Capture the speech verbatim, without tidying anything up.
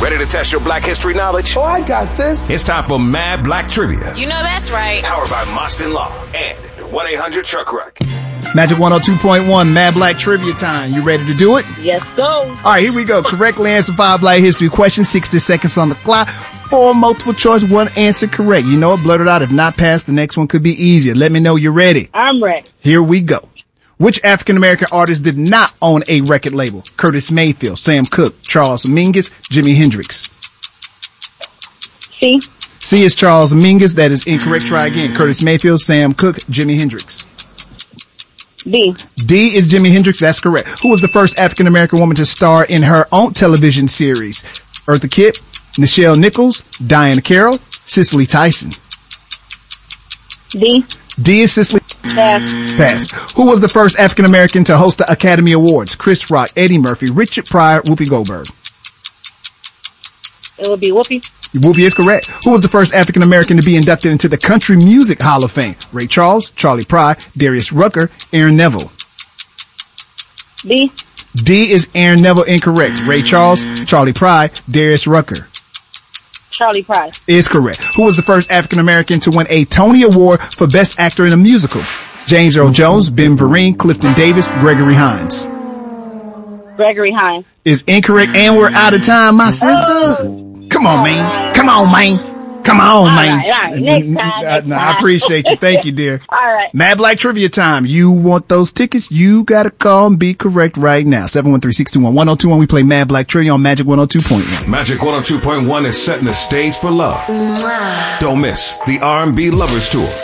Ready to test your black history knowledge? Oh, I got this. It's time for Mad Black Trivia. You know that's right. Powered by Mostyn Law and one eight hundred truck wreck. Magic one oh two point one, Mad Black Trivia time. You ready to do it? Yes, go. All right, here we go. Correctly answer five black history questions, sixty seconds on the clock. Four multiple choice, one answer correct. You know it, blurt it out. If not passed, the next one could be easier. Let me know you're ready. I'm ready. Here we go. Which African-American artist did not own a record label? Curtis Mayfield, Sam Cooke, Charles Mingus, Jimi Hendrix. C. C is Charles Mingus. That is incorrect. Try again. Curtis Mayfield, Sam Cooke, Jimi Hendrix. D. D is Jimi Hendrix. That's correct. Who was the first African-American woman to star in her own television series? Eartha Kitt, Nichelle Nichols, Diana Carroll, Cicely Tyson. D. D is Cicely. Pass. Pass. Who was the first African-American to host the Academy Awards? Chris Rock, Eddie Murphy, Richard Pryor, Whoopi Goldberg. It would be Whoopi. Whoopi is correct. Who was the first African-American to be inducted into the Country Music Hall of Fame? Ray Charles, Charlie Pride, Darius Rucker, Aaron Neville. D. D is Aaron Neville. Incorrect. Ray Charles, Charlie Pride, Darius Rucker. Charlie Pride. Is correct. Who was the first African-American to win a Tony Award for Best Actor in a Musical? James Earl Jones, Ben Vereen, Clifton Davis, Gregory Hines. Gregory Hines. Is incorrect, and we're out of time, my sister. Come on, man. Come on, man. Come on, All man. right, all right. Next time, next No, I time. appreciate you. Thank you, dear. All right. Mad Black Trivia time. You want those tickets? You gotta call and be correct right now. seven one three, six two one, one oh two one. We play Mad Black Trivia on Magic one oh two point one. Magic one oh two point one is setting the stage for love. Don't miss the R and B Lovers Tour.